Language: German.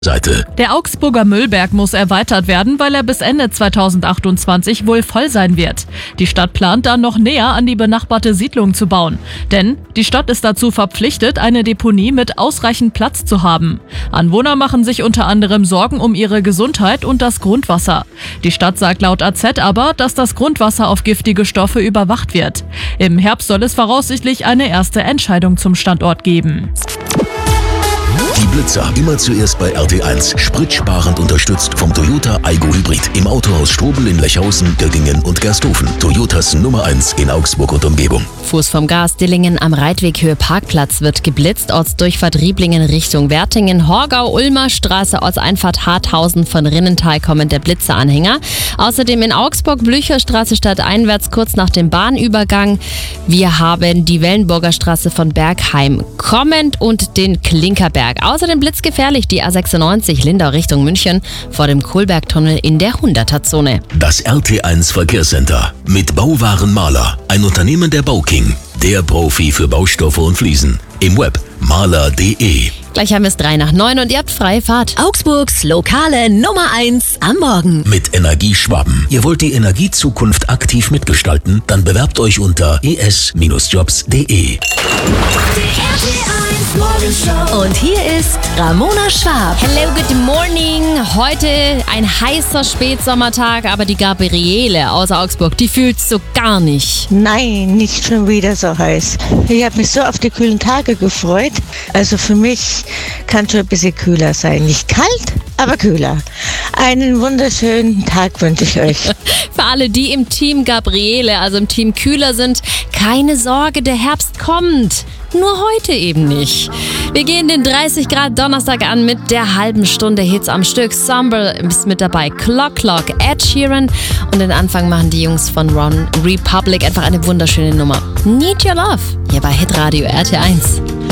Seite. Der Augsburger Müllberg muss erweitert werden, weil er bis Ende 2028 wohl voll sein wird. Die Stadt plant dann noch näher an die benachbarte Siedlung zu bauen. Denn die Stadt ist dazu verpflichtet, eine Deponie mit ausreichend Platz zu haben. Anwohner machen sich unter anderem Sorgen um ihre Gesundheit und das Grundwasser. Die Stadt sagt laut AZ aber, dass das Grundwasser auf giftige Stoffe überwacht wird. Im Herbst soll es voraussichtlich eine erste Entscheidung zum Standort geben. Die Blitzer immer zuerst bei RT1. Spritsparend unterstützt vom Toyota Aygo Hybrid. Im Autohaus Strobel in Lechhausen, Göttingen und Gersthofen. Toyotas Nummer 1 in Augsburg und Umgebung. Fuß vom Gas, Dillingen am Reitweghöhe Parkplatz wird geblitzt. Ortsdurchfahrt Rieblingen Richtung Wertingen. Horgau, Ulmer Straße, Ortseinfahrt Harthausen von Rinnental kommen der Blitzeranhänger. Außerdem in Augsburg Blücherstraße stadteinwärts kurz nach dem Bahnübergang. Wir haben die Wellenburger Straße von Bergheim kommend und den Klinkerberg. Außerdem blitzgefährlich die A96 Lindau Richtung München vor dem Kohlbergtunnel in der 100er-Zone. Das RT1 Verkehrscenter mit Bauwaren Maler. Ein Unternehmen der Bauking. Der Profi für Baustoffe und Fliesen. Im Web maler.de. Gleich haben wir es 8:03 und ihr habt freie Fahrt. Augsburgs lokale Nummer 1 am Morgen. Mit Energie Schwaben. Ihr wollt die Energiezukunft aktiv mitgestalten? Dann bewerbt euch unter es-jobs.de. Und hier ist Ramona Schwab. Hello, good morning. Heute ein heißer Spätsommertag, aber die Gabriele aus Augsburg, die fühlt's so gar nicht. Nein, nicht schon wieder so heiß. Ich habe mich so auf die kühlen Tage gefreut. Also für mich kann schon ein bisschen kühler sein. Nicht kalt, aber kühler. Einen wunderschönen Tag wünsche ich euch. Für alle, die im Team Gabriele, also im Team Kühler sind, keine Sorge, der Herbst kommt. Nur heute eben nicht. Wir gehen den 30 Grad Donnerstag an mit der halben Stunde Hits am Stück. Summer ist mit dabei, Clock, Ed Sheeran und den Anfang machen die Jungs von One Republic. Einfach eine wunderschöne Nummer. Need Your Love, hier bei Hitradio RT1.